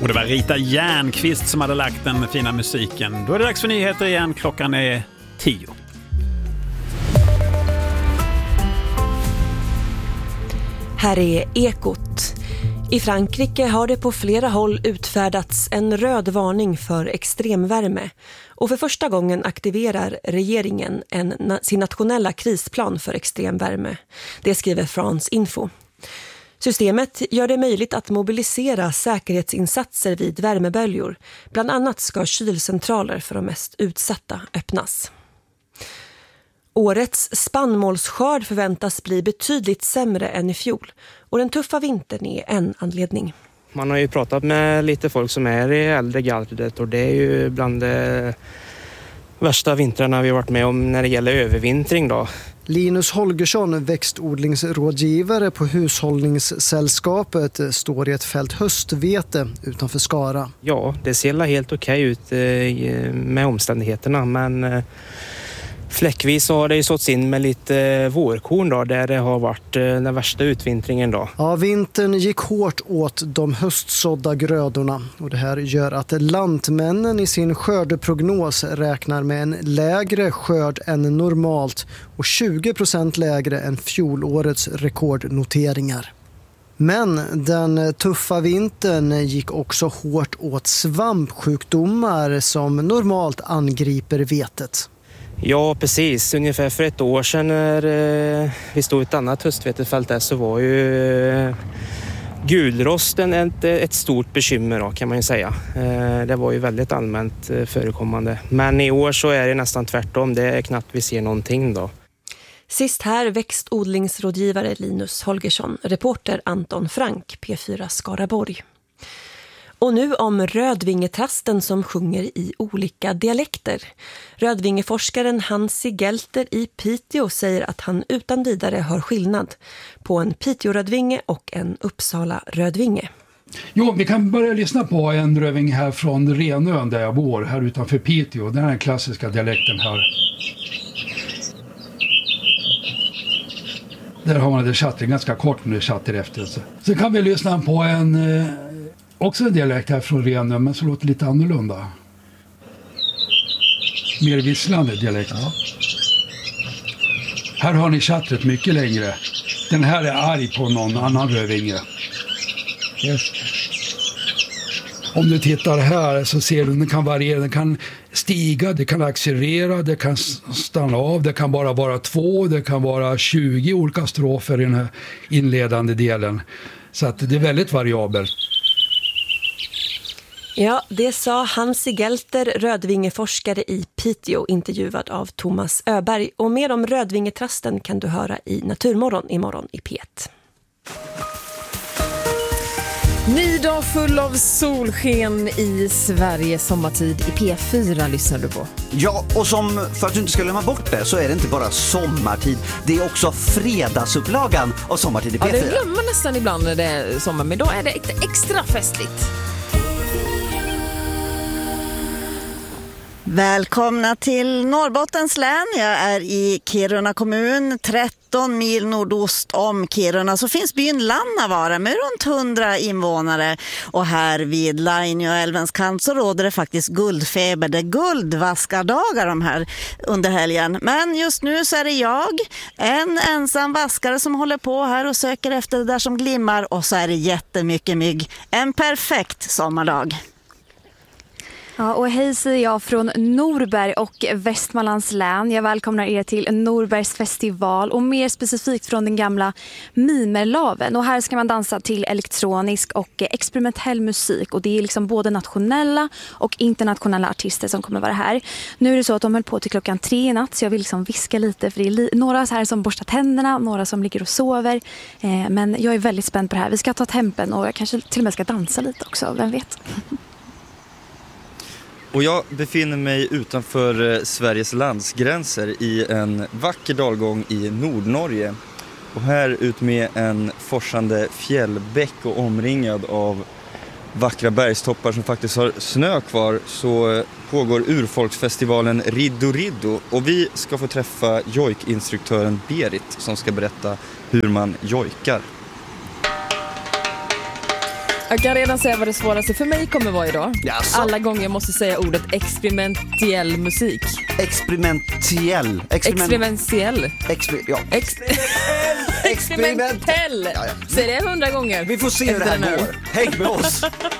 Och det var Rita Järnqvist som hade lagt den fina musiken. Då är det dags för nyheter igen. Klockan är 10. Här är Ekot. I Frankrike har det på flera håll utfärdats en röd varning för extremvärme. Och för första gången aktiverar regeringen sin nationella krisplan för extremvärme. Det skriver France Info. Systemet gör det möjligt att mobilisera säkerhetsinsatser vid värmeböljor. Bland annat ska kylcentraler för de mest utsatta öppnas. Årets spannmålsskörd förväntas bli betydligt sämre än i fjol. Och den tuffa vintern är en anledning. Man har ju pratat med lite folk som är i äldre gardet och det är ju bland de värsta vintrarna vi har varit med om när det gäller övervintring då. Linus Holgersson, växtodlingsrådgivare på Hushållningssällskapet, står i ett fält höstvete utanför Skara. Ja, det ser helt okej ut med omständigheterna, men fläckvis så har det ju såtts in med lite vårkorn då, där det har varit den värsta utvintringen då. Ja, vintern gick hårt åt de höstsådda grödorna och det här gör att lantmännen i sin skördeprognos räknar med en lägre skörd än normalt och 20% lägre än fjolårets rekordnoteringar. Men den tuffa vintern gick också hårt åt svampsjukdomar som normalt angriper vetet. Ja, precis. Ungefär för ett år sedan när vi stod i ett annat höstvetefält där så var ju gulrosten ett stort bekymmer då, kan man ju säga. Det var ju väldigt allmänt förekommande. Men i år så är det nästan tvärtom. Det är knappt vi ser någonting då. Sist här växtodlingsrådgivare Linus Holgersson, reporter Anton Frank, P4 Skaraborg. Och nu om rödvingetrasten som sjunger i olika dialekter. Rödvingeforskaren Hansi Gelter i Piteå säger att han utan vidare hör skillnad på en Piteå-rödvinge och en Uppsala-rödvinge. Jo, vi kan börja lyssna på en rödvinge här från Renön där jag bor, här utanför Piteå. Den här är den klassiska dialekten här. Där har man det chatter, ganska kort men det chatter efter. Så kan vi lyssna på också en dialekt här från Renö, men så låter lite annorlunda. Mer visslande dialekt. Ja. Här har ni chattret mycket längre. Den här är arg på någon annan rödvinge. Yes. Om du tittar här så ser du att den kan variera. Den kan stiga, det kan accelerera, det kan stanna av. Det kan bara vara 2, det kan vara 20 olika strofer i den här inledande delen. Så att det är väldigt variabelt. Ja, det sa Hansi Gelter, rödvingeforskare i Piteå, intervjuad av Thomas Öberg. Och mer om rödvingetrasten kan du höra i Naturmorgon imorgon i P1. Ny dag full av solsken i Sverige sommartid i P4 lyssnar du på. Ja, och för att du inte ska glömma bort det så är det inte bara sommartid. Det är också fredagsupplagan av sommartid i P4. Ja, det glömmer nästan ibland när det är sommar, men då är det extra festligt. Välkomna till Norrbottens län. Jag är i Kiruna kommun, 13 mil nordost om Kiruna. Så finns byn Lannavaara med runt 100 invånare. Och här vid Lainioälvens kant så råder det faktiskt guldfeber. Det är guldvaskardagar de här under helgen. Men just nu så är det jag, en ensam vaskare som håller på här och söker efter det där som glimmar. Och så är det jättemycket mygg. En perfekt sommardag. Ja, och hej säger jag från Norberg och Västmanlands län. Jag välkomnar er till Norbergs festival och mer specifikt från den gamla Mimerlaven. Och här ska man dansa till elektronisk och experimentell musik. Och det är liksom både nationella och internationella artister som kommer vara här. Nu är det så att de höll på till 3 i natt så jag vill liksom viska lite. För det är några så här som borstar tänderna, några som ligger och sover. Men jag är väldigt spänd på det här. Vi ska ta tempen och jag kanske till och med ska dansa lite också, vem vet? Och jag befinner mig utanför Sveriges landsgränser i en vacker dalgång i Nordnorge. Och här ut med en forsande fjällbäck och omringad av vackra bergstoppar som faktiskt har snö kvar så pågår urfolksfestivalen Riddo Riddo. Och vi ska få träffa jojkinstruktören Berit som ska berätta hur man jojkar. Jag kan redan säga vad det svåraste för mig kommer vara idag. Jaså? Alla gånger jag måste säga ordet experimentell musik. Experimentell. Experimentell. Ja. Experimentell. Ja. Säg det 100 gånger. Vi får se hur det här går. Häng med oss.